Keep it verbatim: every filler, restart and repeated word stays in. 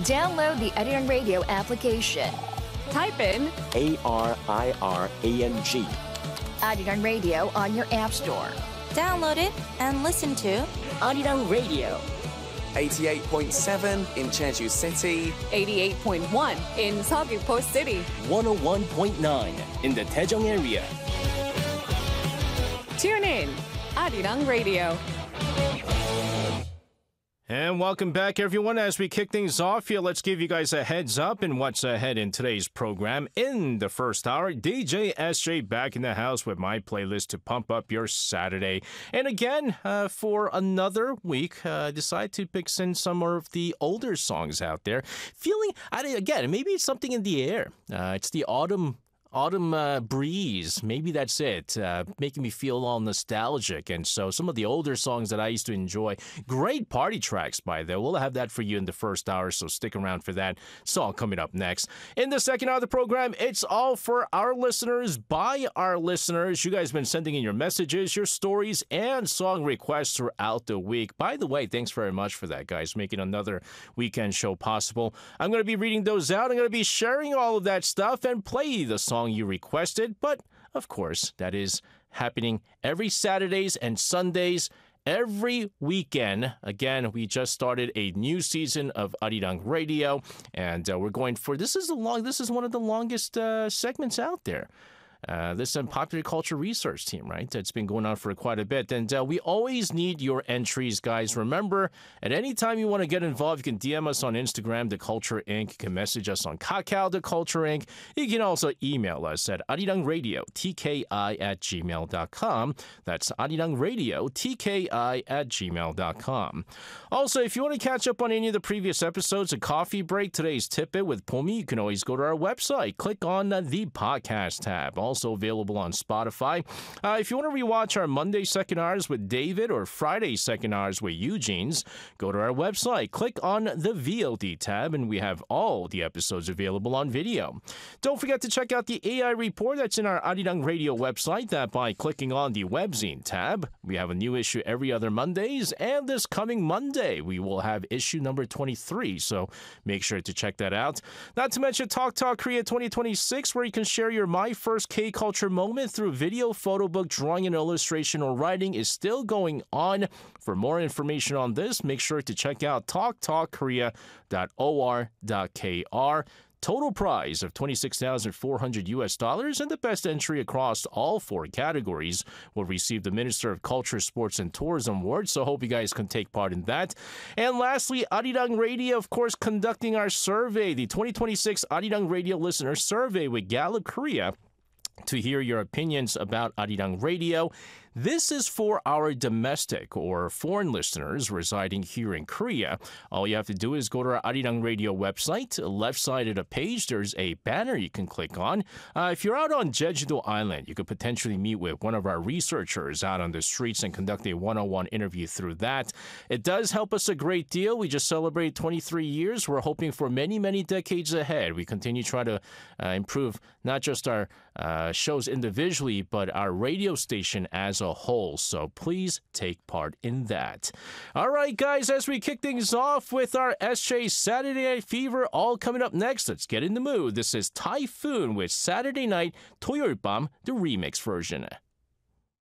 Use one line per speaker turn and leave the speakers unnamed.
Download the Arirang Radio application.
Type in
A R I R A N G.
Arirang Radio on your app store.
Download it and listen to
Arirang Radio.
eighty-eight point seven in Jeju City.
eighty-eight point one in Seogwipo City.
one oh one point nine in the Daejeong area.
Tune in, Arirang Radio.
And welcome back, everyone. As we kick things off here, let's give you guys a heads up in what's ahead in today's program. In the first hour, D J S J back in the house with my playlist to pump up your Saturday. And again, uh, for another week, uh, decide to pick in some of the older songs out there. Feeling, I, again, maybe it's something in the air. Uh, it's the autumn Autumn uh, breeze, maybe that's it, uh, making me feel all nostalgic. And so some of the older songs that I used to enjoy, great party tracks by there. We'll have that for you in the first hour, so stick around for that. Song coming up next. In the second hour of the program, it's all for our listeners, by our listeners. You guys have been sending in your messages, your stories, and song requests throughout the week. By the way, thanks very much for that, guys, making another weekend show possible. I'm going to be reading those out. I'm going to be sharing all of that stuff and play the song you requested, but of course that is happening every Saturdays and Sundays every weekend. Again, we just started a new season of Arirang Radio, and uh, we're going for this is the long this is one of the longest uh, segments out there. Uh, this is a popular culture research team, right? It's been going on for quite a bit. And uh, we always need your entries, guys. Remember, at any time you want to get involved, you can D M us on Instagram, The Culture Incorporated. You can message us on Kakao, The Culture Incorporated. You can also email us at arirangradio, T K I at gmail dot com. That's arirangradio, T K I at gmail dot com. Also, if you want to catch up on any of the previous episodes of Coffee Break, today's Tip-It with Pomi, you can always go to our website. Click on uh, the podcast tab. Also available on Spotify. Uh, if you want to rewatch our Monday second hours with David or Friday second hours with Eugene's, go to our website. Click on the V O D tab, and we have all the episodes available on video. Don't forget to check out the A I report that's in our Arirang Radio website. That by clicking on the webzine tab. We have a new issue every other Mondays, and this coming Monday we will have issue number twenty-three. So make sure to check that out. Not to mention Talk Talk Korea twenty twenty-six, where you can share your My First K-Culture moment through video, photo book, drawing, and illustration or writing is still going on. For more information on this, make sure to check out talk talk korea dot o r dot k r. Total prize of twenty-six thousand four hundred U S dollars, and the best entry across all four categories will receive the Minister of Culture, Sports, and Tourism Award, so hope you guys can take part in that. And lastly, Arirang Radio, of course, conducting our survey, the twenty twenty-six Arirang Radio Listener Survey with Gallup Korea, to hear your opinions about Arirang Radio. This is for our domestic or foreign listeners residing here in Korea. All you have to do is go to our Arirang Radio website. Left side of the page, there's a banner you can click on. Uh, if you're out on Jeju-do Island, you could potentially meet with one of our researchers out on the streets and conduct a one-on-one interview through that. It does help us a great deal. We just celebrated twenty-three years. We're hoping for many, many decades ahead. We continue trying to uh, improve not just our uh, shows individually, but our radio station as a whole. So please take part in that. All right, guys, as we kick things off with our S J Saturday Night Fever, all coming up next, let's get in the mood. This is Typhoon with Saturday Night, 토요일 밤, the remix version.